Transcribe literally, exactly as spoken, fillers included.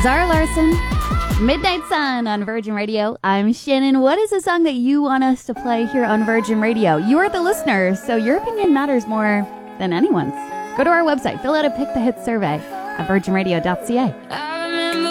Zara Larson, Midnight Sun on Virgin Radio. I'm Shannon. What is a song that you want us to play here on Virgin Radio? You are the listener, so your opinion matters more than anyone's. Go to our website, fill out a Pick the Hits survey at virgin radio dot c a.